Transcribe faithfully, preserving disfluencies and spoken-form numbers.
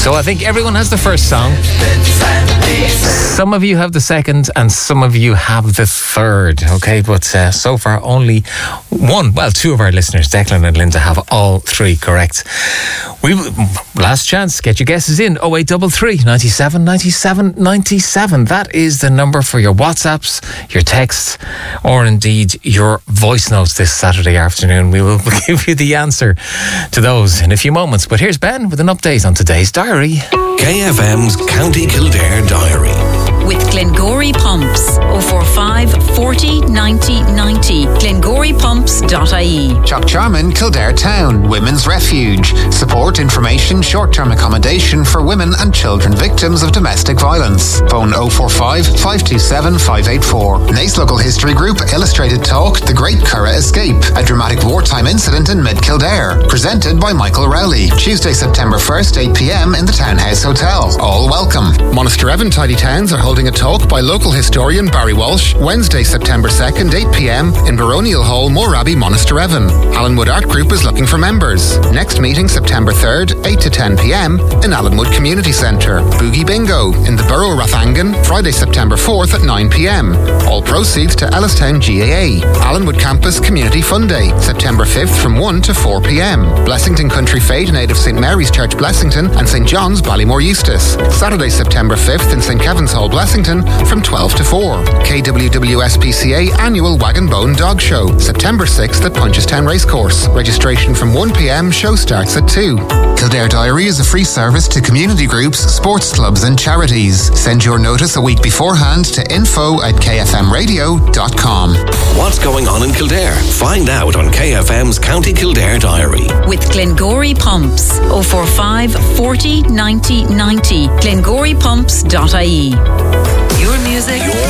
So I think everyone has the first song. Some of you have the second and some of you have the third, okay? But uh, so far only one, well, two of our listeners, Declan and Linda, have all three correct. We last chance, get your guesses in. oh eight three three, ninety-seven, ninety-seven, ninety-seven. That is the number for your WhatsApps, your texts, or indeed your voice notes this Saturday afternoon. We will give you the answer to those in a few moments. But here's Ben with an update on today's diary. K F M's County Kildare Diary. With Glengory Pumps. oh four five, forty, ninety, ninety. glengory pumps dot I E. Chocharman, Kildare Town, Women's Refuge. Support, information, short-term accommodation for women and children victims of domestic violence. Phone oh four five, five two seven, five eight four. Naas Local History Group Illustrated Talk, The Great Curragh Escape, a dramatic wartime incident in mid-Kildare. Presented by Michael Rowley. Tuesday, September first, eight p.m. in the Townhouse Hotel. All welcome. Monasterevin Tidy Towns are holding a talk by local historian Barry Walsh, Wednesday, September second, eight p.m. in Baronial Hall, Moorabbey, Monasterevin. Allenwood Art Group is looking for members. Next meeting, September third, eight to ten p.m. in Allenwood Community Centre. Boogie Bingo in the Borough of Rathangan, Friday, September fourth at nine p.m. All proceeds to Ellistown G A A. Allenwood Campus Community Fun Day, September fifth from one to four p.m. Blessington Country Fete in aid of Saint Mary's Church Blessington and Saint John's Ballymore Eustace. Saturday, September fifth in Saint Kevin's Hall Blessington from twelve to four. K W W S P C A Annual Wagon Bone Dog Show, September sixth at Punchestown Racecourse. Registration from one p.m. Show starts at two. Kildare Diary is a free service to community groups, sports clubs and charities. Send your notice a week beforehand to info at k f m radio dot com. What's going on in Kildare? Find out on K F M's County Kildare Diary. With Glengory Pumps. oh four five, forty, ninety, ninety. glengory pumps dot I E. Your music. Your